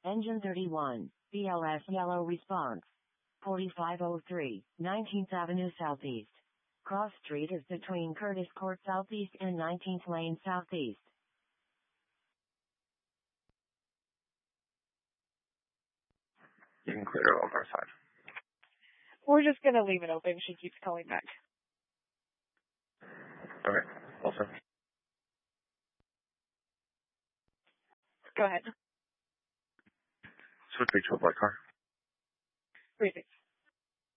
Engine 31, BLS yellow response. 4503, 19th Avenue Southeast. Cross Street is between Curtis Court Southeast and 19th Lane Southeast. You can clear it on our side. We're just going to leave it open. She keeps calling back. All right. Also. Go ahead. Switch me to a black car. 36.